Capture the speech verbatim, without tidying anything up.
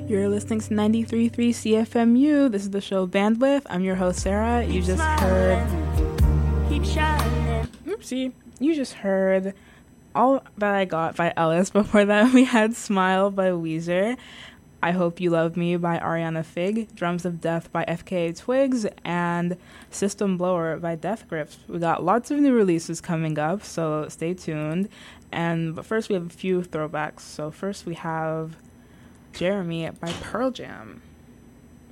You're listening to ninety-three point three C F M U. This is the show Bandwidth. I'm your host, Sarah. You just heard... Keep shining. Oopsie. You just heard All That I Got by Ellis. Before that, we had Smile by Weezer. I Hope You Love Me by Ariana Fig. Drums of Death by F K A Twigs. And System Blower by Death Grips. We got lots of new releases coming up, so stay tuned. And but first, we have a few throwbacks. So first, we have Jeremy by Pearl Jam.